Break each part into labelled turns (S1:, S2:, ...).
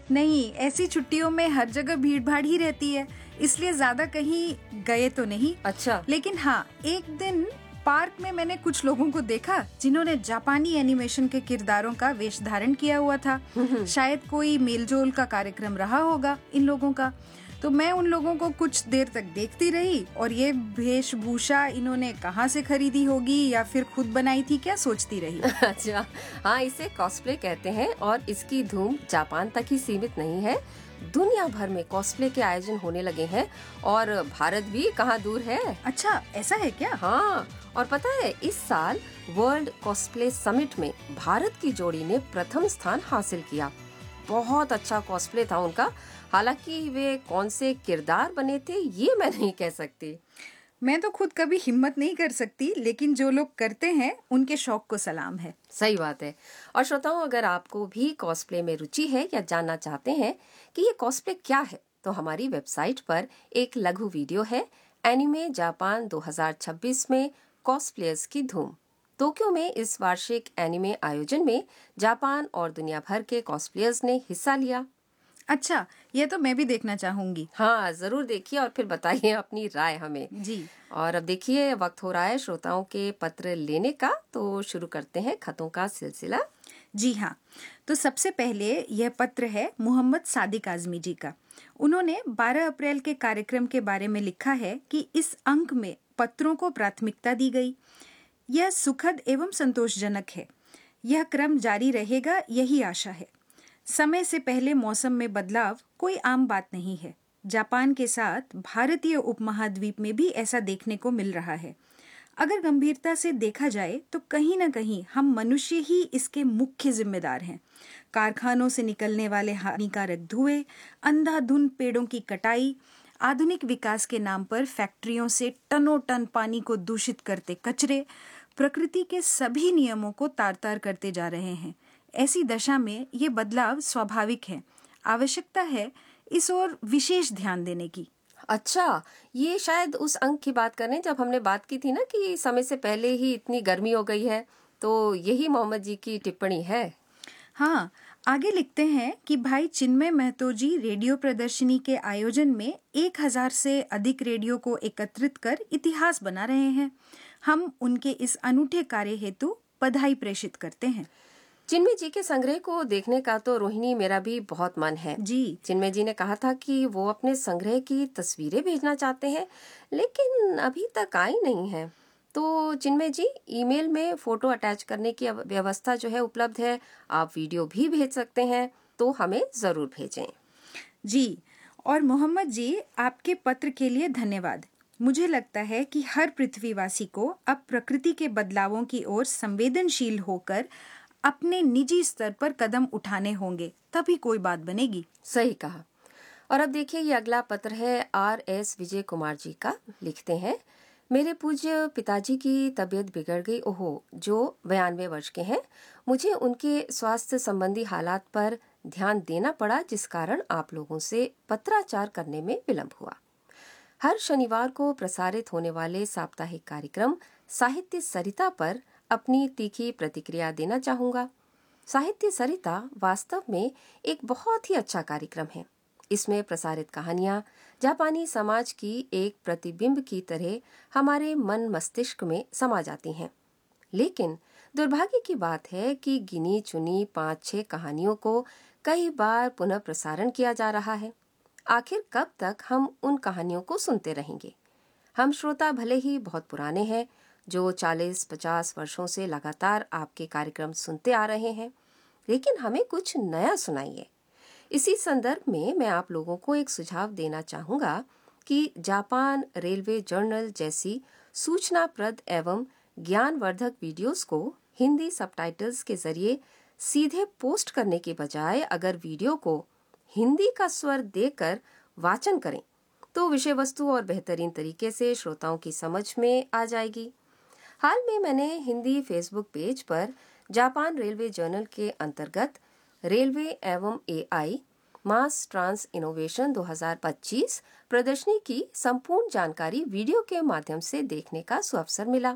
S1: नहीं, ऐसी छुट्टियों में हर जगह भीड़ भाड़ ही रहती है, इसलिए ज्यादा कहीं गए तो नहीं।
S2: अच्छा।
S1: लेकिन हाँ, एक दिन पार्क में मैंने कुछ लोगों को देखा जिन्होंने जापानी एनिमेशन के किरदारों का वेश धारण किया हुआ था। शायद कोई मेलजोल का कार्यक्रम रहा होगा इन लोगों का। तो मैं उन लोगों को कुछ देर तक देखती रही और ये वेशभूषा इन्होंने कहाँ से खरीदी होगी या फिर खुद बनाई थी, क्या सोचती रही।
S2: अच्छा, हाँ, इसे कॉस्प्ले कहते हैं और इसकी धूम जापान तक ही सीमित नहीं है। दुनिया भर में कॉस्प्ले के आयोजन होने लगे हैं और भारत भी कहाँ दूर है।
S1: अच्छा, ऐसा है क्या?
S2: हाँ, और पता है इस साल वर्ल्ड कॉस्प्ले समिट में भारत की जोड़ी ने प्रथम स्थान हासिल किया। बहुत अच्छा कॉस्प्ले था उनका। हालांकि वे कौन से किरदार बने थे ये मैं नहीं कह सकती।
S1: मैं तो खुद कभी हिम्मत नहीं कर सकती, लेकिन जो लोग करते हैं उनके शौक को सलाम है।
S2: सही बात है। और श्रोताओं, अगर आपको भी कॉस्प्ले में रुचि है या जानना चाहते हैं कि ये कॉस्प्ले क्या है, तो हमारी वेबसाइट पर एक लघु वीडियो है, एनिमे जापान 2026 में कॉस्प्लेयर्स की धूम। टोक्यो में इस वार्षिक एनिमे आयोजन में जापान और दुनिया भर के कॉस्प्लेयर्स ने हिस्सा लिया।
S1: अच्छा, ये तो मैं भी देखना चाहूंगी।
S2: हाँ, जरूर देखिए और फिर बताइए अपनी राय हमें।
S1: जी।
S2: और अब देखिए, वक्त हो रहा है श्रोताओं के पत्र लेने का, तो शुरू करते हैं खतों का सिलसिला।
S1: जी हाँ, तो सबसे पहले यह पत्र है मोहम्मद सादिक आजमी जी का। उन्होंने 12 अप्रैल के कार्यक्रम के बारे में लिखा है कि इस अंक में पत्रों को प्राथमिकता दी गई। यह सुखद एवं संतोषजनक है। यह क्रम जारी रहेगा, यही आशा है। समय से पहले मौसम में बदलाव कोई आम बात नहीं है। जापान के साथ भारतीय उपमहाद्वीप में भी ऐसा देखने को मिल रहा है। अगर गंभीरता से देखा जाए तो कहीं न कहीं हम मनुष्य ही इसके मुख्य जिम्मेदार हैं। कारखानों से निकलने वाले हानिकारक धुएं, अंधाधुंध पेड़ों की कटाई, आधुनिक विकास के नाम पर फैक्ट्रियों से टनों टन पानी को दूषित करते कचरे, प्रकृति के सभी नियमों को तार-तार करते जा रहे हैं। ऐसी दशा में ये बदलाव स्वाभाविक है। आवश्यकता है इस ओर विशेष ध्यान देने की।
S2: अच्छा, ये शायद उस अंक की बात कर रहे हैं जब हमने बात की थी ना कि समय से पहले ही इतनी गर्मी हो गई है, तो यही मोहम्मद जी की टिप्पणी है।
S1: हाँ, आगे लिखते हैं कि भाई चिन्मय महतो जी रेडियो प्रदर्शनी के आयोजन में 1000 से अधिक रेडियो को एकत्रित कर इतिहास बना रहे हैं। हम उनके इस अनूठे कार्य हेतु बधाई प्रेषित करते हैं।
S2: चिन्मय जी के संग्रह को देखने का तो रोहिणी मेरा भी बहुत मन है।
S1: जी।
S2: चिन्मय जी ने कहा था कि वो अपने संग्रह की तस्वीरें भेजना चाहते हैं, लेकिन अभी तक आई नहीं है। तो चिन्मय जी, ईमेल में फोटो अटैच करने की व्यवस्था जो है उपलब्ध है। आप वीडियो भी भेज सकते हैं, तो हमें जरूर भेजें।
S1: जी, और मोहम्मद जी, आपके पत्र के लिए धन्यवाद। मुझे लगता है कि हर पृथ्वीवासी को अब प्रकृति के बदलावों की ओर संवेदनशील होकर अपने निजी स्तर पर कदम उठाने होंगे, तभी कोई बात बनेगी।
S2: सही कहा। और अब देखिए, ये अगला पत्र है RS विजय कुमार जी का। लिखते हैं, मेरे पूज्य पिताजी की तबीयत बिगड़ गई। ओहो, जो 92 वर्ष के हैं। मुझे उनके स्वास्थ्य संबंधी हालात पर ध्यान देना पड़ा, जिस कारण आप लोगों से पत्राचार करने में विलंब हुआ। हर शनिवार को प्रसारित होने वाले साप्ताहिक कार्यक्रम साहित्य सरिता पर अपनी तीखी प्रतिक्रिया देना चाहूंगा। साहित्य सरिता वास्तव में एक बहुत ही अच्छा कार्यक्रम है। इसमें प्रसारित कहानियां जापानी समाज की एक प्रतिबिंब की तरह हमारे मन मस्तिष्क में समा जाती हैं। लेकिन दुर्भाग्य की बात है कि गिनी चुनी 5-6 कहानियों को कई बार पुनः प्रसारण किया जा रहा है। आखिर कब तक हम उन कहानियों को सुनते रहेंगे? हम श्रोता भले ही बहुत पुराने हैं, जो 40-50 वर्षों से लगातार आपके कार्यक्रम सुनते आ रहे हैं, लेकिन हमें कुछ नया सुनाइए। इसी संदर्भ में मैं आप लोगों को एक सुझाव देना चाहूंगा कि जापान रेलवे जर्नल जैसी सूचनाप्रद एवं ज्ञानवर्धक वीडियोस को हिंदी सबटाइटल्स के जरिए सीधे पोस्ट करने के बजाय अगर वीडियो को हिंदी का स्वर देकर वाचन करें, तो विषय वस्तु और बेहतरीन तरीके से श्रोताओं की समझ में आ जाएगी। हाल में मैंने हिंदी फेसबुक पेज पर जापान रेलवे जर्नल के अंतर्गत रेलवे एवं AI मास ट्रांस इनोवेशन 2025 प्रदर्शनी की संपूर्ण जानकारी वीडियो के माध्यम से देखने का सुअवसर मिला।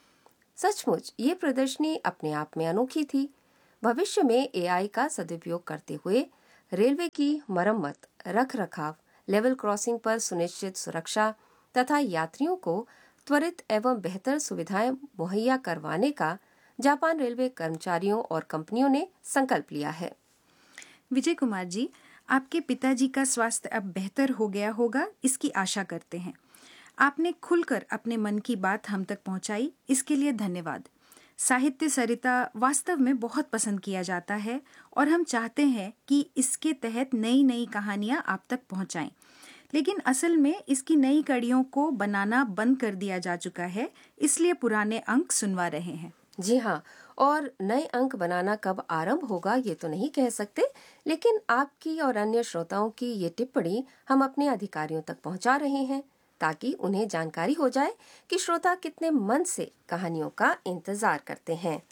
S2: सचमुच ये प्रदर्शनी अपने आप में अनोखी थी। भविष्य में AI का सदुपयोग करते हुए रेलवे की मरम्मत, रख रखाव, लेवल क्रॉसिंग पर सुनिश्चित सुरक्षा तथा यात्रियों को त्वरित एवं बेहतर सुविधाएं मुहैया करवाने का जापान रेलवे कर्मचारियों और कंपनियों ने संकल्प लिया है।
S1: विजय कुमार जी, आपके पिताजी का स्वास्थ्य अब बेहतर हो गया होगा, इसकी आशा करते हैं। आपने खुलकर अपने मन की बात हम तक पहुंचाई, इसके लिए धन्यवाद। साहित्य सरिता वास्तव में बहुत पसंद किया जाता है और हम चाहते हैं कि इसके तहत नई नई कहानियां आप तक पहुंचाएं। लेकिन असल में इसकी नई कड़ियों को बनाना बंद कर दिया जा चुका है, इसलिए पुराने अंक सुनवा रहे हैं।
S2: जी हाँ, और नए अंक बनाना कब आरंभ होगा ये तो नहीं कह सकते, लेकिन आपकी और अन्य श्रोताओं की ये टिप्पणी हम अपने अधिकारियों तक पहुंचा रहे हैं ताकि उन्हें जानकारी हो जाए कि श्रोता कितने मन से कहानियों का इंतजार करते हैं।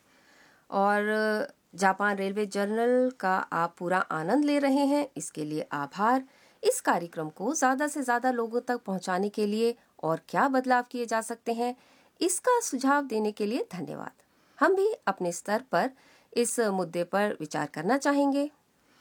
S2: और जापान रेलवे जर्नल का आप पूरा आनंद ले रहे हैं, इसके लिए आभार। इस कार्यक्रम को ज्यादा से ज्यादा लोगों तक पहुंचाने के लिए और क्या बदलाव किए जा सकते हैं, इसका सुझाव देने के लिए धन्यवाद। हम भी अपने स्तर पर इस मुद्दे पर विचार करना चाहेंगे।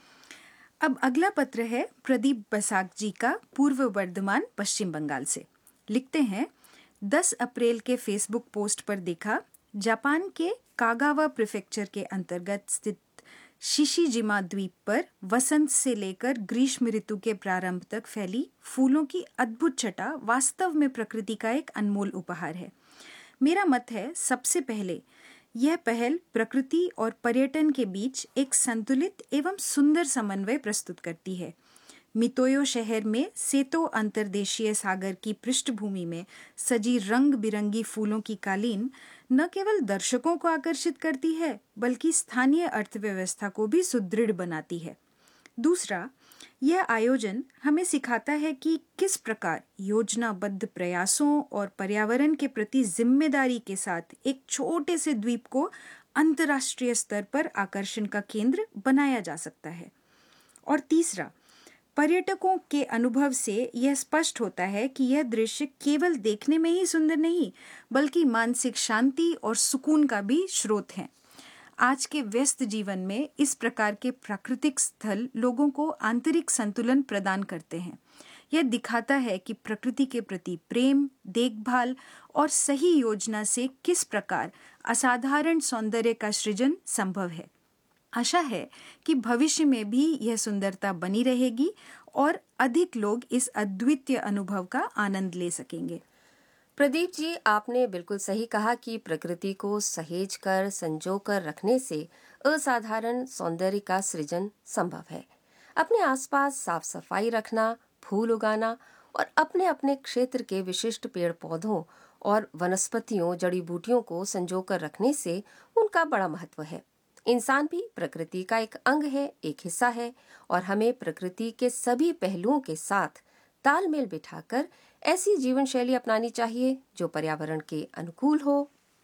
S1: अब अगला पत्र है प्रदीप बसाक जी का, पूर्व वर्धमान, पश्चिम बंगाल से। लिखते हैं, 10 अप्रैल के फेसबुक पोस्ट पर देखा, जापान के कागावा प्रीफेक्चर के अंतर्गत स्थित शिशिजिमा द्वीप पर वसंत से लेकर ग्रीष्म ऋतु के प्रारंभ तक फैली फूलों की अद्भुत छटा वास्तव में प्रकृति का एक अनमोल उपहार है। मेरा मत है, सबसे पहले यह पहल प्रकृति और पर्यटन के बीच एक संतुलित एवं सुंदर समन्वय प्रस्तुत करती है। मितोयो शहर में सेतो अंतर्देशीय सागर की पृष्ठभूमि में सजी रंग बिरंगी फूलों की कालीन न केवल दर्शकों को आकर्षित करती है, बल्कि स्थानीय अर्थव्यवस्था को भी सुदृढ़ बनाती है। दूसरा, यह आयोजन हमें सिखाता है कि किस प्रकार योजनाबद्ध प्रयासों और पर्यावरण के प्रति जिम्मेदारी के साथ एक छोटे से द्वीप को अंतर्राष्ट्रीय स्तर पर आकर्षण का केंद्र बनाया जा सकता है। और तीसरा, पर्यटकों के अनुभव से यह स्पष्ट होता है कि यह दृश्य केवल देखने में ही सुंदर नहीं, बल्कि मानसिक शांति और सुकून का भी स्रोत है। आज के व्यस्त जीवन में इस प्रकार के प्राकृतिक स्थल लोगों को आंतरिक संतुलन प्रदान करते हैं। यह दिखाता है कि प्रकृति के प्रति प्रेम, देखभाल और सही योजना से किस प्रकार असाधारण सौंदर्य का सृजन संभव है। आशा है कि भविष्य में भी यह सुंदरता बनी रहेगी और अधिक लोग इस अद्वितीय अनुभव का आनंद ले सकेंगे।
S2: प्रदीप जी, आपने बिल्कुल सही कहा कि प्रकृति को सहेज कर संजो कर रखने से असाधारण सौंदर्य का सृजन संभव है। अपने आसपास साफ सफाई रखना, फूल उगाना और अपने अपने क्षेत्र के विशिष्ट पेड़ पौधों और वनस्पतियों, जड़ी बूटियों को संजो कर रखने से उनका बड़ा महत्व है। इंसान भी प्रकृति का एक अंग है, एक हिस्सा है, और हमें प्रकृति के सभी पहलुओं के साथ तालमेल बिठाकर ऐसी जीवन शैली अपनानी चाहिए जो पर्यावरण के अनुकूल हो।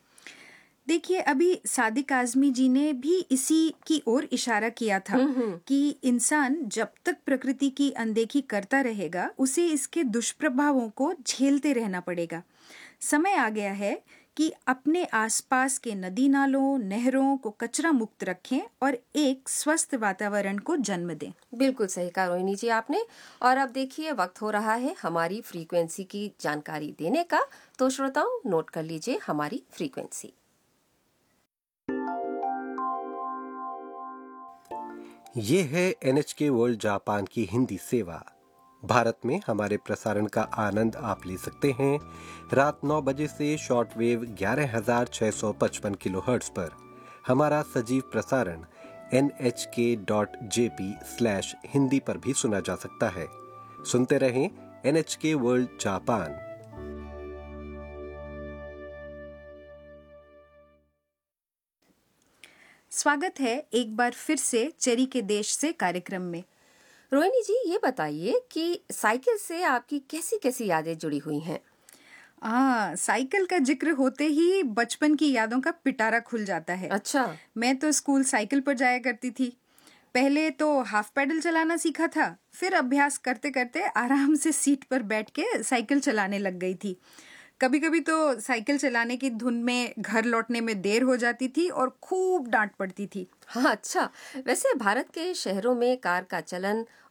S1: देखिए, अभी सादिक आजमी जी ने भी इसी की ओर इशारा किया था कि इंसान जब तक प्रकृति की अनदेखी करता रहेगा, उसे इसके दुष्प्रभावों को झेलते रहना पड़ेगा। समय आ गया है कि अपने आसपास के नदी नालों, नहरों को कचरा मुक्त रखें और एक स्वस्थ वातावरण को जन्म दें।
S2: बिल्कुल सही कहा रोहिणी जी आपने। और अब देखिए, वक्त हो रहा है हमारी फ्रीक्वेंसी की जानकारी देने का, तो श्रोताओं नोट कर लीजिए हमारी फ्रीक्वेंसी।
S3: ये है NHK वर्ल्ड जापान की हिंदी सेवा। भारत में हमारे प्रसारण का आनंद आप ले सकते हैं रात 9 बजे से शॉर्टवेव 11,655 किलोहर्ट्ज पर। हमारा सजीव प्रसारण nhk.jp/हिंदी पर भी सुना जा सकता है। सुनते रहें NHK वर्ल्ड जापान।
S1: स्वागत है एक बार फिर से चेरी के देश से कार्यक्रम में।
S2: रोहिणी जी, ये बताइए कि साइकिल से आपकी कैसी कैसी यादें जुड़ी हुई हैं?
S1: साइकिल का जिक्र होते ही बचपन की यादों का पिटारा खुल जाता है।
S2: अच्छा।
S1: मैं तो स्कूल साइकिल पर जाया करती थी। पहले तो हाफ पैडल चलाना सीखा था, फिर अभ्यास करते करते आराम से सीट पर बैठ के साइकिल चलाने लग गई थी। कभी कभी तो साइकिल चलाने की धुन में घर लौटने में देर हो जाती थी और खूब डांट पड़ती थी।
S2: हाँ, अच्छा। वैसे भारत के शहरों में कार का चलन